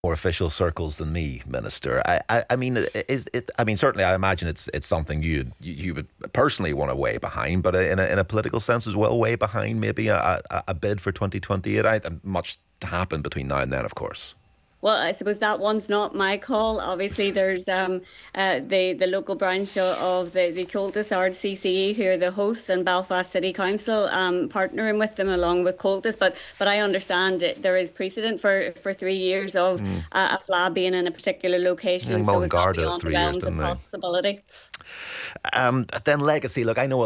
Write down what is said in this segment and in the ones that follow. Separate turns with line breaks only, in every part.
more official circles than me, Minister. I mean, is it? I mean, certainly, I imagine it's something you would personally want to weigh behind, but in a political sense as well, weigh behind maybe a bid for 2028. Much to happen between now and then, of course.
Well, I suppose that one's not my call. Obviously, there's the local branch of the Comhaltas RCCE, who are the hosts, and Belfast City Council partnering with them along with Comhaltas. But I understand there is precedent for 3 years of a FLA being in a particular location, so
Mullen
it's not
Garda
beyond the
3 years,
realms of
didn't they?
possibility.
Then legacy. Look, I know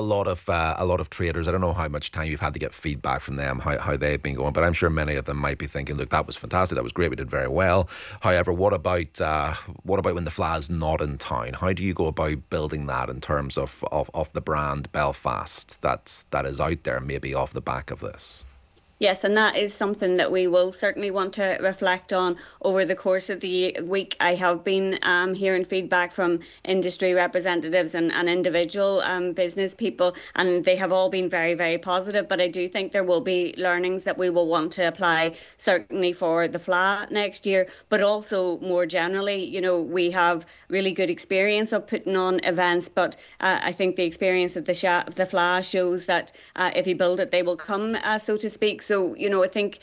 a lot of traders. I don't know how much time you've had to get feedback from them, how they've been going, but I'm sure many of them might be thinking, look, that was fantastic, that was great, we did very well. However, what about when the FLA's not in town? How do you go about building that in terms of the brand Belfast that is out there, maybe off the back of this?
Yes, and that is something that we will certainly want to reflect on over the course of the week. I have been hearing feedback from industry representatives and individual business people, and they have all been very, very positive. But I do think there will be learnings that we will want to apply, certainly for the FLA next year, but also more generally. We have really good experience of putting on events, but I think the experience of the FLA shows that if you build it, they will come, so to speak. So, I think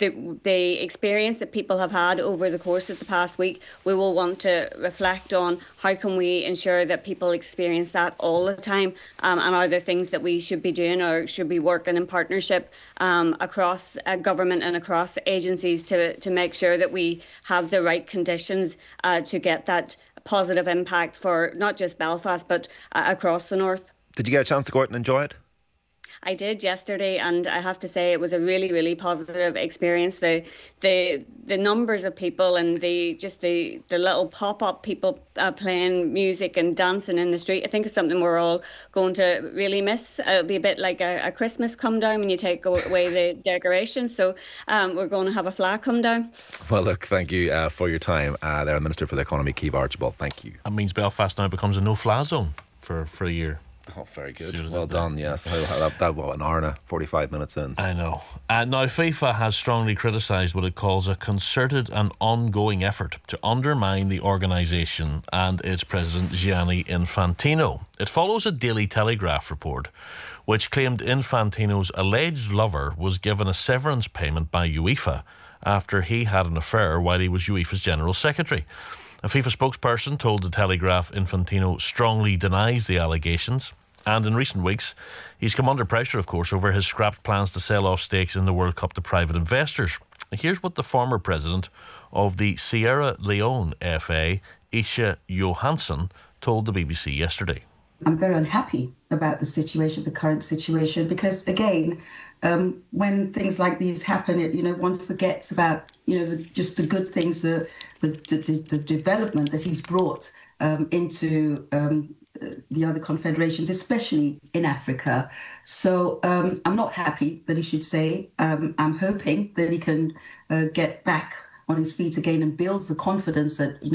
the experience that people have had over the course of the past week, we will want to reflect on how can we ensure that people experience that all the time, and are there things that we should be doing or should be working in partnership across government and across agencies to make sure that we have the right conditions to get that positive impact for not just Belfast but across the north.
Did you get a chance to go out and enjoy it?
I did yesterday, and I have to say it was a really, really positive experience. The numbers of people and the little pop-up people playing music and dancing in the street, I think is something we're all going to really miss. It'll be a bit like a Christmas come down when you take away the decorations. So we're going to have a FLA come down.
Well, look, thank you for your time there, Minister for the Economy, Keith Archibald. Thank you.
That means Belfast now becomes a no-FLA zone for a year.
Oh, very good. Well done, yes. That an hour and 45 minutes in.
I know. Now, FIFA has strongly criticised what it calls a concerted and ongoing effort to undermine the organisation and its president, Gianni Infantino. It follows a Daily Telegraph report which claimed Infantino's alleged lover was given a severance payment by UEFA after he had an affair while he was UEFA's General Secretary. A FIFA spokesperson told the Telegraph Infantino strongly denies the allegations, and in recent weeks he's come under pressure, of course, over his scrapped plans to sell off stakes in the World Cup to private investors. Here's what the former president of the Sierra Leone FA, Isha Johansson, told the BBC yesterday.
I'm very unhappy about the situation, the current situation, because again, when things like these happen, one forgets about just the good things, the development that he's brought into the other confederations, especially in Africa. So I'm not happy that he should say. I'm hoping that he can get back on his feet again and build the confidence that